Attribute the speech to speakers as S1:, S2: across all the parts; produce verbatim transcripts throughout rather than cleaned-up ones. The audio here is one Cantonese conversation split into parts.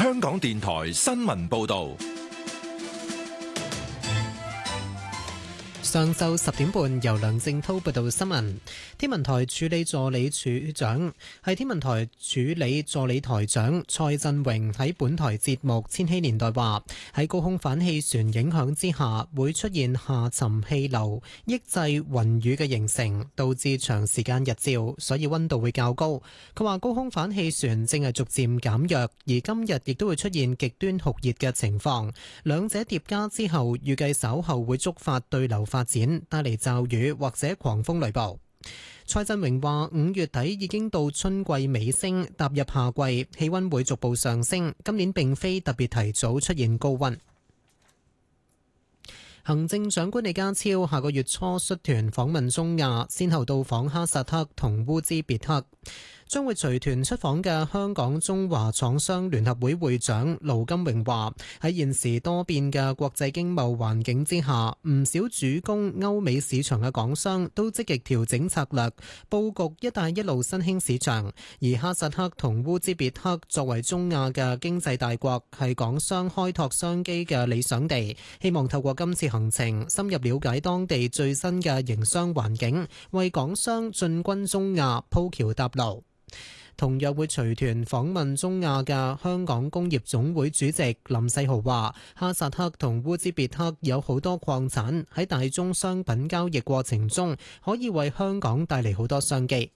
S1: 香港電台新聞報道。
S2: 上晝十點半，由梁正滔報道新聞。天文台助理助理處長係天文台助理助理台長蔡振榮喺本台節目《千禧年代》話：喺高空反氣旋影響之下，會出現下沉氣流，抑制雲雨嘅形成，導致長時間日照，所以溫度會較高。佢話高空反氣旋正係逐漸減弱，而今日亦都會出現極端酷熱嘅情況，兩者疊加之後，預計稍後會觸發對流發展，帶嚟驟雨或者狂風雷暴。蔡振榮話：五月底已經到春季尾聲，踏入夏季，氣溫會逐步上升。今年並非特別提早出現高溫。行政長官李家超下個月初率團訪問中亞，先後到訪哈薩克同烏茲別克。將會隨團出訪嘅香港中華廠商聯合會會長盧金榮話：喺現時多變嘅國際經貿環境之下，唔少主攻歐美市場嘅港商都積極調整策略，佈局一帶一路新興市場。而哈薩克同烏茲別克作為中亞嘅經濟大國，係港商開拓商機嘅理想地。希望透過今次行程，深入了解當地最新嘅營商環境，為港商進軍中亞鋪橋搭路。同樣會隨團訪問中亞嘅香港工業總會主席林世豪話：哈薩克同烏茲別克有好多礦產，喺大宗商品交易過程中，可以為香港帶嚟好多商機。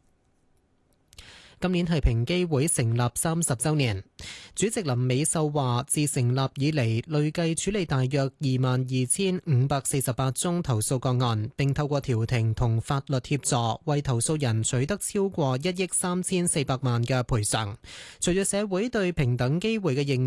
S2: 今年係平機會成立三十週年，主席林美秀話：自成立以嚟，累計處理大約二萬二千五百四十八宗投訴個案，並透過調停同法律協助，為投訴人取得超過一億三千四百萬嘅賠償。隨住社會對平等機會嘅認